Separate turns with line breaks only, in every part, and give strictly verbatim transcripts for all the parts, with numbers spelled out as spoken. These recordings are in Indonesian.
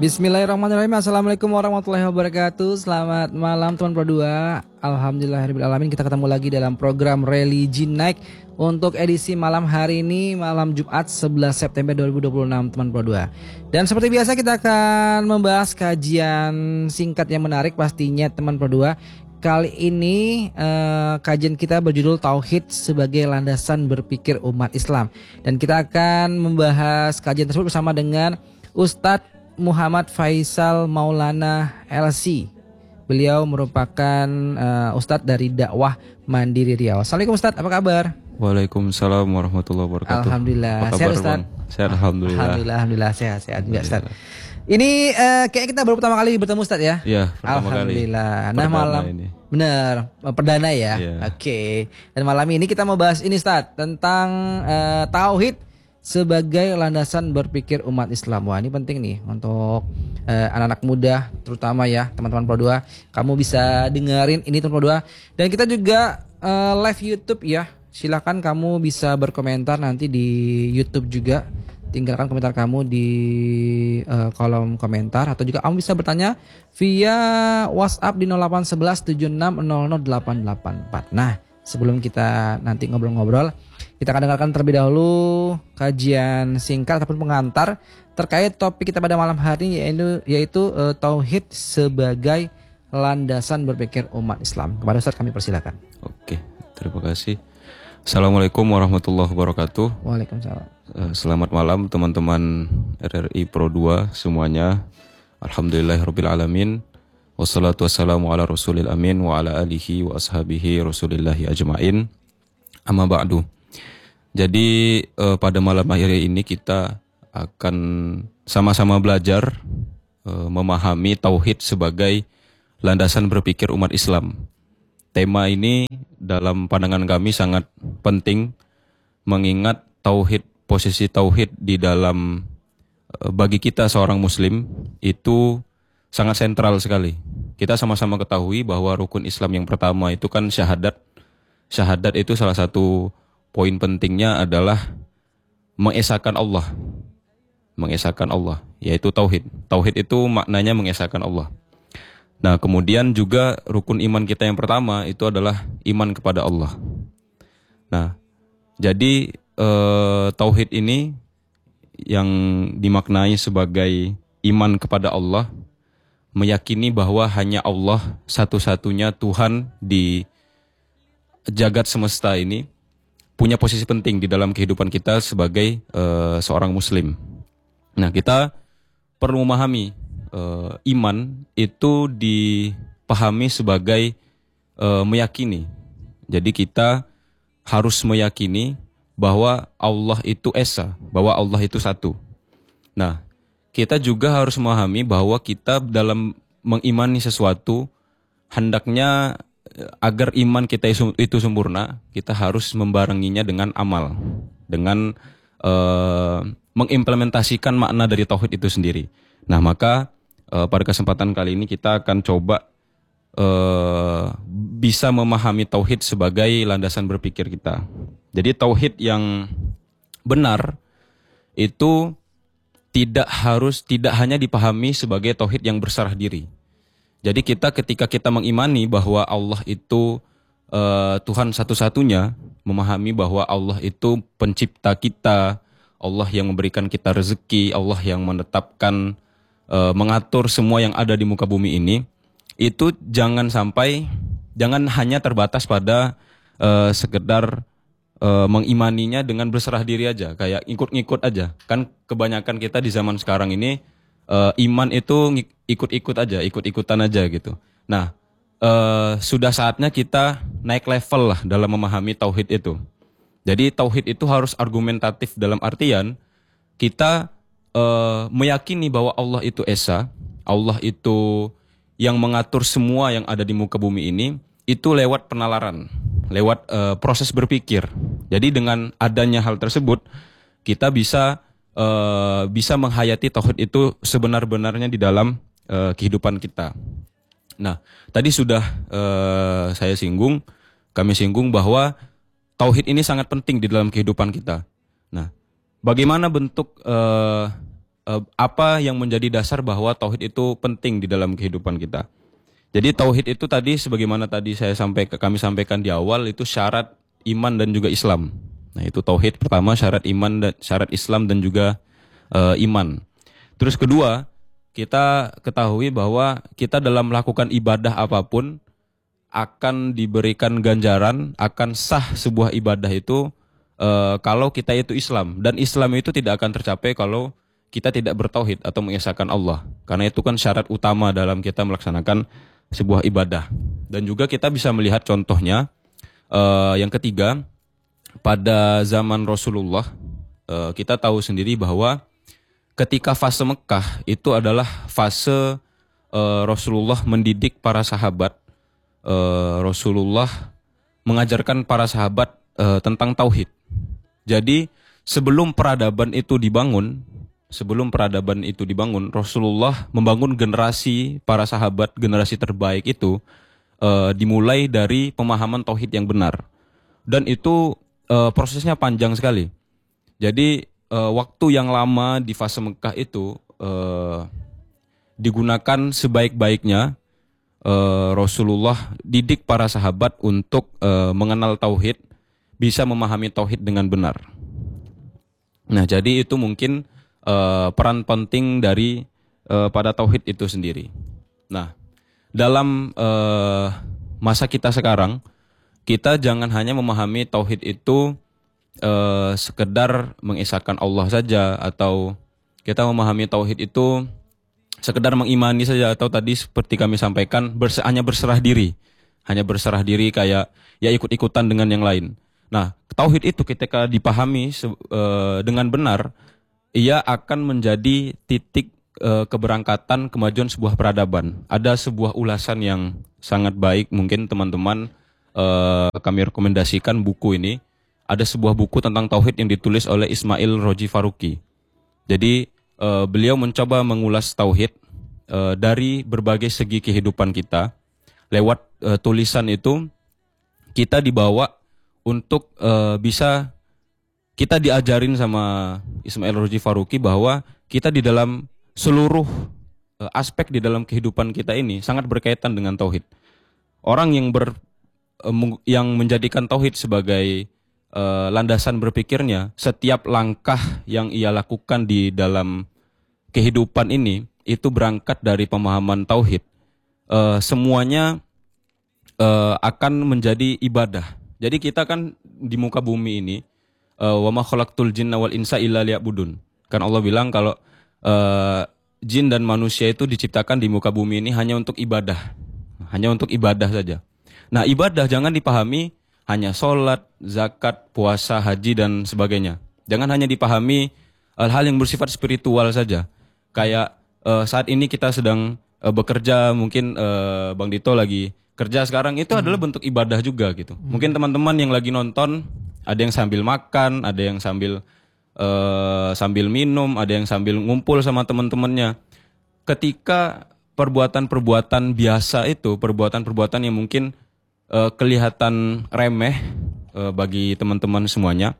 Bismillahirrahmanirrahim. Assalamualaikum warahmatullahi wabarakatuh. Selamat malam teman Pro dua. Alhamdulillahirrahmanirrahim. Kita ketemu lagi dalam program Religi Night untuk edisi malam hari ini, malam Jumat sebelas September dua ribu dua puluh enam teman Pro dua. Dan seperti biasa kita akan membahas kajian singkat yang menarik pastinya teman Pro dua. Kali ini eh, kajian kita berjudul Tauhid sebagai landasan berpikir umat Islam. Dan kita akan membahas kajian tersebut bersama dengan Ustadz Muhammad Faisal Maulana L C. Beliau merupakan uh, Ustadz dari dakwah Mandiri Riau. Assalamualaikum Ustadz, apa kabar?
Waalaikumsalam warahmatullahi wabarakatuh.
Alhamdulillah.
Apa kabar,
sehat Ustadz?
Sehat alhamdulillah.
Alhamdulillah, alhamdulillah sehat sehat juga Ustadz. Ini uh, kayak kita baru pertama kali bertemu Ustadz ya?
Iya, pertama
alhamdulillah.
kali.
Nah malam
ini.
Benar, perdana ya.
Yeah.
Oke. Okay. Dan malam ini kita mau bahas ini Ustadz tentang uh, tauhid sebagai landasan berpikir umat Islam. Wah, ini penting nih untuk uh, anak-anak muda terutama ya, teman-teman Pro dua. Kamu bisa dengerin ini teman Pro dua. Dan kita juga uh, live YouTube ya. Silakan kamu bisa berkomentar nanti di YouTube juga. Tinggalkan komentar kamu di uh, kolom komentar atau juga kamu bisa bertanya via WhatsApp di nol delapan satu satu tujuh enam nol nol delapan delapan empat. Nah, sebelum kita nanti ngobrol-ngobrol, kita akan dengarkan terlebih dahulu kajian singkat ataupun pengantar terkait topik kita pada malam hari ini, yaitu, yaitu uh, Tauhid sebagai landasan berpikir umat Islam. Kepada Ustaz kami persilakan.
Oke, terima kasih. Assalamualaikum warahmatullahi wabarakatuh.
Waalaikumsalam.
uh, Selamat malam teman-teman R R I Pro dua semuanya. Alhamdulillahirabbil alamin. Wassalatu wassalamu ala rasulil amin wa ala alihi wa ashabihi rasulillahi ajma'in. Amma ba'du. Jadi eh, pada malam hari ini kita akan sama-sama belajar eh, memahami tauhid sebagai landasan berpikir umat Islam. Tema ini dalam pandangan kami sangat penting mengingat tauhid, posisi tauhid di dalam eh, bagi kita seorang muslim itu sangat sentral sekali. Kita sama-sama ketahui bahwa rukun Islam yang pertama itu kan syahadat. Syahadat itu salah satu poin pentingnya adalah mengesahkan Allah. Mengesahkan Allah, yaitu tauhid. Tauhid itu maknanya mengesahkan Allah. Nah, kemudian juga rukun iman kita yang pertama itu adalah iman kepada Allah. Nah, jadi eh, tauhid ini yang dimaknai sebagai iman kepada Allah, meyakini bahwa hanya Allah satu-satunya Tuhan di jagat semesta ini, punya posisi penting di dalam kehidupan kita sebagai uh, seorang muslim. Nah, kita perlu memahami uh, iman itu dipahami sebagai uh, meyakini. Jadi kita harus meyakini bahwa Allah itu esa, bahwa Allah itu satu. Nah, kita juga harus memahami bahwa kita dalam mengimani sesuatu, hendaknya agar iman kita itu sempurna, kita harus membarenginya dengan amal, dengan uh, mengimplementasikan makna dari tauhid itu sendiri. Nah, maka uh, pada kesempatan kali ini kita akan coba uh, bisa memahami tauhid sebagai landasan berpikir kita. Jadi tauhid yang benar itu tidak harus, tidak hanya dipahami sebagai tauhid yang berserah diri. Jadi kita ketika kita mengimani bahwa Allah itu uh, Tuhan satu-satunya, memahami bahwa Allah itu pencipta kita, Allah yang memberikan kita rezeki, Allah yang menetapkan, uh, mengatur semua yang ada di muka bumi ini, itu jangan sampai, jangan hanya terbatas pada uh, sekedar uh, mengimaninya dengan berserah diri aja, kayak ikut-ikut aja. Kan kebanyakan kita di zaman sekarang ini, Uh, iman itu ikut-ikut aja, ikut-ikutan aja gitu. Nah, uh, sudah saatnya kita naik level lah dalam memahami tauhid itu. Jadi tauhid itu harus argumentatif dalam artian kita uh, meyakini bahwa Allah itu esa, Allah itu yang mengatur semua yang ada di muka bumi ini, itu lewat penalaran, lewat uh, proses berpikir. Jadi dengan adanya hal tersebut, kita bisa Uh, bisa menghayati tauhid itu sebenar-benarnya di dalam uh, kehidupan kita. Nah, tadi sudah uh, saya singgung, kami singgung bahwa tauhid ini sangat penting di dalam kehidupan kita. Nah, bagaimana bentuk uh, eh, apa yang menjadi dasar bahwa tauhid itu penting di dalam kehidupan kita. Jadi tauhid itu tadi sebagaimana tadi saya sampai kami sampaikan di awal itu syarat iman dan juga Islam. Nah, itu tauhid pertama, syarat iman dan syarat Islam dan juga uh, iman. Terus kedua, kita ketahui bahwa kita dalam melakukan ibadah apapun akan diberikan ganjaran, akan sah sebuah ibadah itu uh, kalau kita itu Islam, dan Islam itu tidak akan tercapai kalau kita tidak bertauhid atau mengesahkan Allah. Karena itu kan syarat utama dalam kita melaksanakan sebuah ibadah. Dan juga kita bisa melihat contohnya uh, yang ketiga, pada zaman Rasulullah uh, kita tahu sendiri bahwa ketika fase Mekah itu adalah fase uh, Rasulullah mendidik para sahabat. uh, Rasulullah mengajarkan para sahabat uh, tentang tauhid. Jadi sebelum peradaban itu dibangun, sebelum peradaban itu dibangun, Rasulullah membangun generasi para sahabat, generasi terbaik itu uh, dimulai dari pemahaman tauhid yang benar. Dan itu uh, prosesnya panjang sekali. Jadi uh, waktu yang lama di fase Mekah itu uh, digunakan sebaik-baiknya. uh, Rasulullah didik para sahabat untuk uh, mengenal tauhid, bisa memahami tauhid dengan benar. Nah, jadi itu mungkin uh, peran penting dari uh, pada tauhid itu sendiri. Nah, dalam uh, masa kita sekarang, kita jangan hanya memahami tauhid itu uh, sekedar mengesahkan Allah saja, atau kita memahami tauhid itu sekedar mengimani saja, atau tadi seperti kami sampaikan berse- hanya berserah diri, hanya berserah diri kayak ya ikut-ikutan dengan yang lain. Nah, tauhid itu ketika dipahami se- uh, dengan benar, ia akan menjadi titik uh, keberangkatan kemajuan sebuah peradaban. Ada sebuah ulasan yang sangat baik, mungkin teman-teman Uh, kami rekomendasikan buku ini. Ada sebuah buku tentang tauhid yang ditulis oleh Ismail Roji Faruqi. Jadi uh, beliau mencoba mengulas tauhid uh, dari berbagai segi kehidupan kita. Lewat uh, tulisan itu kita dibawa untuk uh, bisa kita diajarin sama Ismail Roji Faruqi bahwa kita di dalam seluruh uh, aspek di dalam kehidupan kita ini sangat berkaitan dengan tauhid. Orang yang ber yang menjadikan tauhid sebagai uh, landasan berpikirnya, setiap langkah yang ia lakukan di dalam kehidupan ini itu berangkat dari pemahaman tauhid. Uh, semuanya uh, akan menjadi ibadah. Jadi kita kan di muka bumi ini, uh, wa ma khalaqtul jinna wal insa illa liya'budun. Kan Allah bilang kalau uh, jin dan manusia itu diciptakan di muka bumi ini hanya untuk ibadah, hanya untuk ibadah saja. Nah, ibadah jangan dipahami hanya sholat, zakat, puasa, haji, dan sebagainya. Jangan hanya dipahami hal-hal yang bersifat spiritual saja. Kayak uh, saat ini kita sedang uh, bekerja, mungkin uh, Bang Dito lagi kerja sekarang, itu hmm. adalah bentuk ibadah juga gitu. Hmm. Mungkin teman-teman yang lagi nonton, ada yang sambil makan, ada yang sambil uh, sambil minum, ada yang sambil ngumpul sama teman-temannya. Ketika perbuatan-perbuatan biasa itu, perbuatan-perbuatan yang mungkin Uh, kelihatan remeh uh, bagi teman-teman semuanya,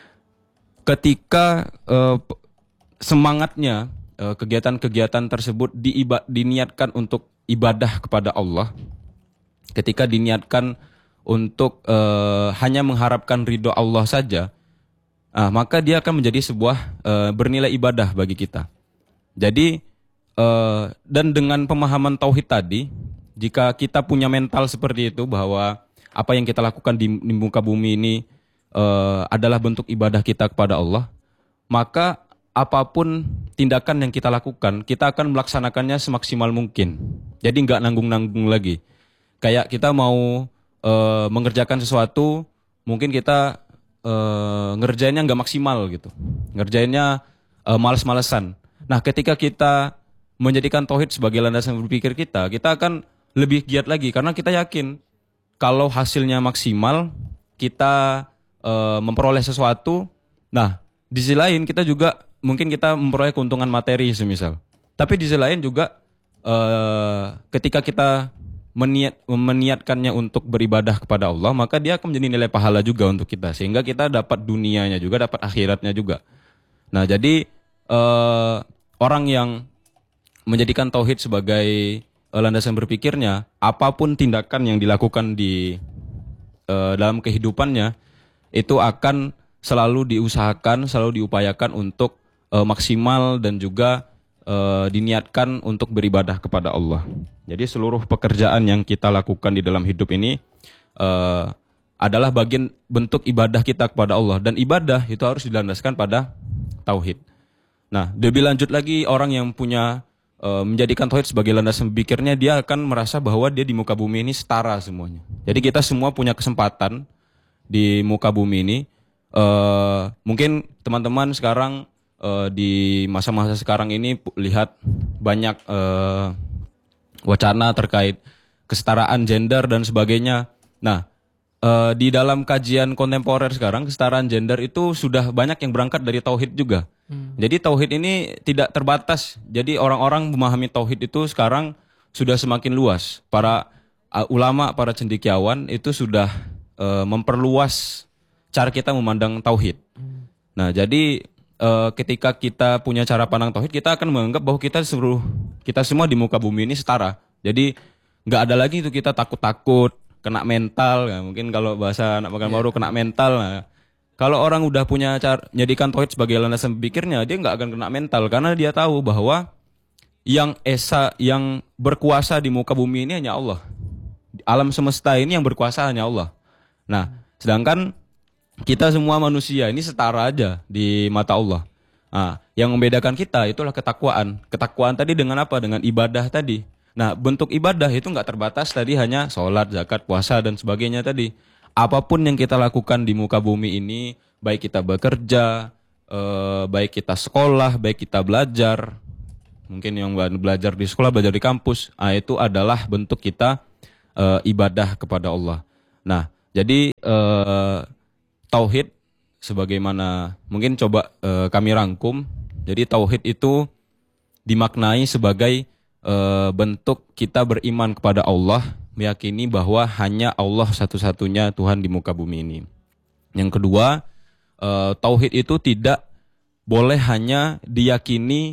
ketika uh, semangatnya uh, kegiatan-kegiatan tersebut diiba- diniatkan untuk ibadah kepada Allah, ketika diniatkan untuk uh, hanya mengharapkan ridho Allah saja, uh, maka dia akan menjadi sebuah uh, bernilai ibadah bagi kita. Jadi uh, dan dengan pemahaman tauhid tadi, jika kita punya mental seperti itu bahwa apa yang kita lakukan di, di muka bumi ini uh, adalah bentuk ibadah kita kepada Allah, maka apapun tindakan yang kita lakukan, kita akan melaksanakannya semaksimal mungkin. Jadi nggak nanggung-nanggung lagi. Kayak kita mau uh, mengerjakan sesuatu, mungkin kita uh, ngerjainnya nggak maksimal gitu, ngerjainnya uh, males-malesan. Nah, ketika kita menjadikan tauhid sebagai landasan berpikir kita, kita akan lebih giat lagi karena kita yakin kalau hasilnya maksimal, kita e, memperoleh sesuatu. Nah, di sisi lain kita juga mungkin kita memperoleh keuntungan materi semisal. Tapi di sisi lain juga e, ketika kita meniat, meniatkannya untuk beribadah kepada Allah, maka dia akan menjadi nilai pahala juga untuk kita, sehingga kita dapat dunianya juga, dapat akhiratnya juga. Nah, jadi e, orang yang menjadikan tauhid sebagai uh, landasan berpikirnya, apapun tindakan yang dilakukan di uh, dalam kehidupannya itu akan selalu diusahakan, selalu diupayakan untuk uh, maksimal dan juga uh, diniatkan untuk beribadah kepada Allah. Jadi seluruh pekerjaan yang kita lakukan di dalam hidup ini uh, adalah bagian bentuk ibadah kita kepada Allah, dan ibadah itu harus dilandaskan pada tauhid. Nah, lebih lanjut lagi, orang yang punya e, menjadikan tauhid sebagai landasan berpikirnya, dia akan merasa bahwa dia di muka bumi ini setara semuanya. Jadi kita semua punya kesempatan di muka bumi ini. E, mungkin teman-teman sekarang e, di masa-masa sekarang ini lihat banyak e, wacana terkait kesetaraan gender dan sebagainya. Nah, Uh, di dalam kajian kontemporer sekarang, kesetaraan gender itu sudah banyak yang berangkat dari tauhid juga. Hmm. Jadi tauhid ini tidak terbatas. Jadi orang-orang memahami tauhid itu sekarang sudah semakin luas. Para uh, ulama, para cendekiawan itu sudah uh, memperluas cara kita memandang tauhid. Hmm. Nah, jadi uh, ketika kita punya cara pandang tauhid, kita akan menganggap bahwa kita seluruh kita semua di muka bumi ini setara. Jadi nggak ada lagi itu kita takut-takut, kena mental, ya. Mungkin kalau bahasa anak makan baru, yeah, kena mental. Nah, kalau orang udah punya cara jadikan tauhid sebagai landasan berpikirnya, dia nggak akan kena mental karena dia tahu bahwa yang esa, yang berkuasa di muka bumi ini hanya Allah. Alam semesta ini yang berkuasa hanya Allah. Nah, sedangkan kita semua manusia ini setara aja di mata Allah. Nah, yang membedakan kita itulah ketakwaan. Ketakwaan tadi dengan apa? Dengan ibadah tadi. Nah, bentuk ibadah itu nggak terbatas tadi hanya sholat, zakat, puasa, dan sebagainya tadi. Apapun yang kita lakukan di muka bumi ini, baik kita bekerja, eh, baik kita sekolah, baik kita belajar, mungkin yang belajar di sekolah, belajar di kampus, nah, itu adalah bentuk kita eh, ibadah kepada Allah. Nah, jadi eh, tauhid, sebagaimana mungkin coba eh, kami rangkum, jadi tauhid itu dimaknai sebagai Uh, bentuk kita beriman kepada Allah, meyakini bahwa hanya Allah satu-satunya Tuhan di muka bumi ini. Yang kedua, uh, tauhid itu tidak boleh hanya diyakini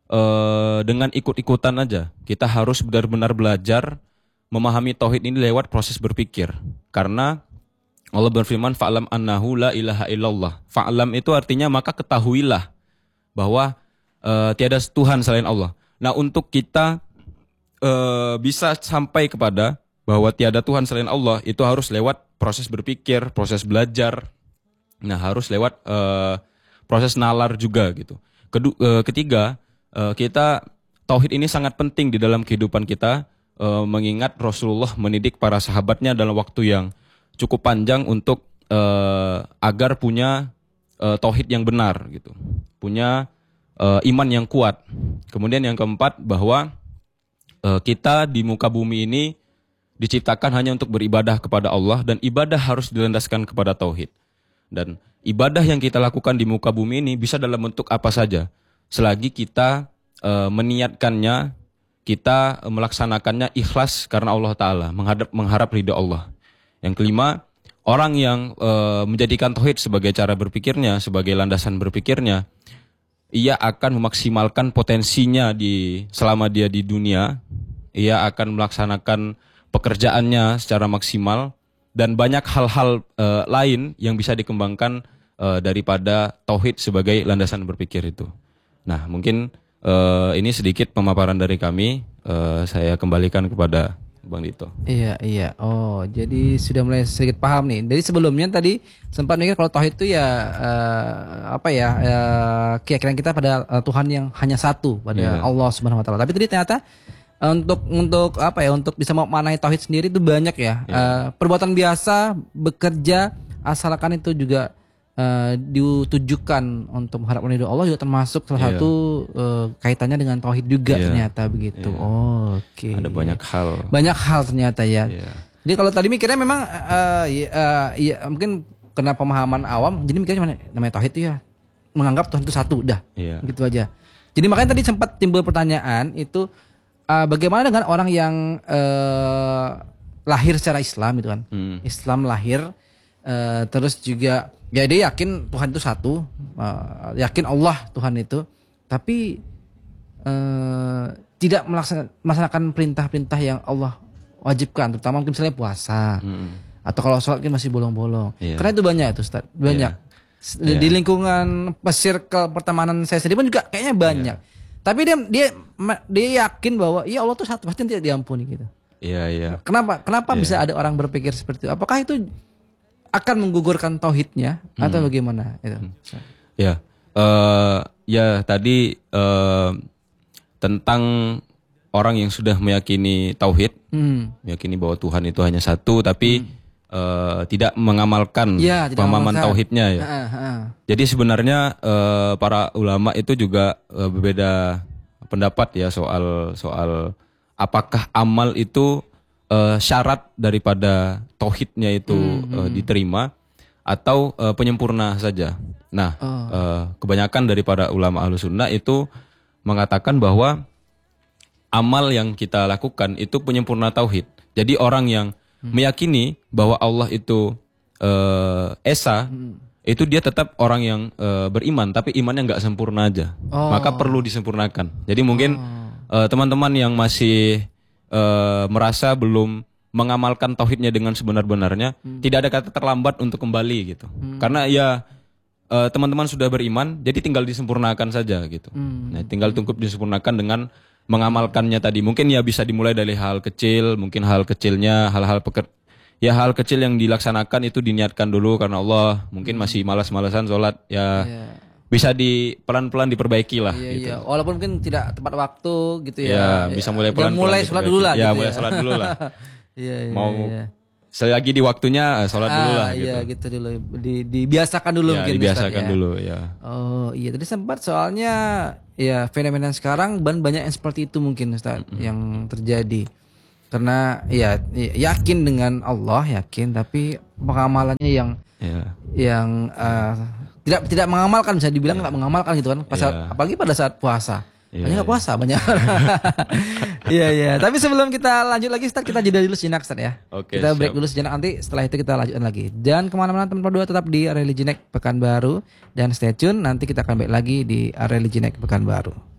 uh, dengan ikut-ikutan aja. Kita harus benar-benar belajar memahami tauhid ini lewat proses berpikir. Karena Allah berfirman, fa'lam annahu la ilaha illallah. Fa'lam itu artinya maka ketahuilah bahwa uh, tiada Tuhan selain Allah. Nah, untuk kita e, bisa sampai kepada bahwa tiada Tuhan selain Allah, itu harus lewat proses berpikir, proses belajar. Nah, harus lewat e, proses nalar juga gitu. Kedu, e, ketiga, e, kita tauhid ini sangat penting di dalam kehidupan kita, e, mengingat Rasulullah mendidik para sahabatnya dalam waktu yang cukup panjang untuk e, agar punya e, tauhid yang benar gitu. Punya Uh, iman yang kuat. Kemudian yang keempat, bahwa uh, kita di muka bumi ini diciptakan hanya untuk beribadah kepada Allah, dan ibadah harus dilandaskan kepada tauhid. Dan ibadah yang kita lakukan di muka bumi ini bisa dalam bentuk apa saja, selagi kita uh, meniatkannya, kita uh, melaksanakannya ikhlas karena Allah Ta'ala, menghadap, mengharap ridha Allah. Yang kelima, orang yang uh, menjadikan tauhid sebagai cara berpikirnya, sebagai landasan berpikirnya, ia akan memaksimalkan potensinya di selama dia di dunia. Ia akan melaksanakan pekerjaannya secara maksimal, dan banyak hal-hal uh, lain yang bisa dikembangkan uh, daripada tauhid sebagai landasan berpikir itu. Nah, mungkin uh, ini sedikit pemaparan dari kami. Uh, saya kembalikan kepada Bang Dito.
Iya, iya. Oh, jadi sudah mulai sedikit paham nih. Dari sebelumnya tadi sempat mikir kalau tauhid itu ya uh, apa ya? Uh, keyakinan kita pada uh, Tuhan yang hanya satu, pada yeah. Allah Subhanahu wa taala. Tapi tadi ternyata uh, untuk untuk apa ya? Untuk bisa memaknai tauhid sendiri itu banyak ya. Yeah. Uh, perbuatan biasa, bekerja, asalkan itu juga Uh, ditujukan untuk mengharapkan ridho Allah, juga termasuk salah yeah. satu uh, kaitannya dengan tauhid juga yeah. ternyata begitu. Yeah. Oh, oke. Okay.
Ada banyak hal.
Banyak hal ternyata ya. Yeah. Jadi kalau tadi mikirnya memang uh, ya, uh, ya mungkin kena pemahaman awam, jadi mikirnya mana namanya tauhid itu ya menganggap Tuhan itu satu, dah. Yeah. Gitu aja. Jadi makanya tadi sempat timbul pertanyaan itu, uh, bagaimana dengan orang yang uh, lahir secara Islam itu kan, hmm. Islam lahir, uh, terus juga ya dia yakin Tuhan itu satu, uh, yakin Allah Tuhan itu, tapi eh, tidak melaksanakan, melaksanakan perintah-perintah yang Allah wajibkan, terutama mungkin misalnya puasa. Hmm. Atau kalau sholat kan masih bolong-bolong. Yeah. Karena itu banyak itu Ustaz, banyak. Yeah. Di lingkungan circle pertemanan saya sendiri pun juga kayaknya banyak. Yeah. Tapi dia dia dia yakin bahwa ya Allah tuh satu pasti tidak diampuni gitu.
Iya, yeah, iya. Yeah.
Kenapa? Kenapa yeah. bisa ada orang berpikir seperti itu? Apakah itu akan menggugurkan tauhidnya hmm. atau bagaimana itu? Hmm.
Ya. Yeah. Uh, ya tadi uh, tentang orang yang sudah meyakini tauhid, hmm. meyakini bahwa Tuhan itu hanya satu, tapi hmm. uh, tidak mengamalkan ya, pemahaman tauhidnya ya. Ha, ha. Jadi sebenarnya uh, para ulama itu juga uh, berbeda pendapat ya soal soal apakah amal itu uh, syarat daripada tauhidnya itu hmm. uh, diterima atau uh, penyempurna saja. Nah, oh. uh, kebanyakan daripada ulama Ahlus Sunnah itu mengatakan bahwa amal yang kita lakukan itu penyempurna tauhid. Jadi orang yang hmm. meyakini bahwa Allah itu uh, esa, hmm. itu dia tetap orang yang uh, beriman, tapi imannya nggak sempurna aja. Oh. Maka perlu disempurnakan. Jadi mungkin oh. uh, teman-teman yang masih uh, merasa belum mengamalkan tauhidnya dengan sebenar-benarnya, hmm. tidak ada kata terlambat untuk kembali gitu. Hmm. Karena ya uh, teman-teman sudah beriman, jadi tinggal disempurnakan saja gitu. Hmm. Nah, tinggal tunggu disempurnakan dengan mengamalkannya tadi. Mungkin ya bisa dimulai dari hal kecil, mungkin hal kecilnya, hal-hal peker, ya hal kecil yang dilaksanakan itu diniatkan dulu karena Allah. Mungkin hmm. masih malas-malasan sholat, ya yeah. bisa di pelan-pelan diperbaiki lah.
Yeah,
gitu.
yeah. Walaupun mungkin tidak tepat waktu gitu ya.
Ya, bisa mulai pelan-pelan.
Ya, mulai sholat dulu lah.
Ya,
gitu
mulai
ya.
sholat dulu lah.
Yeah, yeah,
mau
yeah.
selagi di waktunya sholat dulu lah.
Ah,
gitu.
Iya gitu dulu. Di, dibiasakan dulu
ya,
mungkin.
Dibiasakan
Ustaz,
dulu
ya.
ya.
Oh iya tadi sempat soalnya ya fenomena sekarang ban banyak yang seperti itu mungkin Ustaz mm-hmm. yang terjadi. Karena ya yakin dengan Allah yakin tapi pengamalannya yang yeah. yang uh, tidak tidak mengamalkan, bisa dibilang nggak yeah. mengamalkan gitu kan. Pasal, yeah. apalagi pada saat puasa. Iya, banyak nggak puasa banyak. Iya iya. Tapi sebelum kita lanjut lagi, Ustaz, kita jeda dulu sejenak, Ustaz ya.
Oke,
kita break
siap.
dulu sejenak, nanti setelah itu kita lanjutkan lagi. Dan kemana-mana teman berdua tetap di Area Lijinek Pekanbaru dan stay tune. Nanti kita akan balik lagi di Area Lijinek Pekanbaru.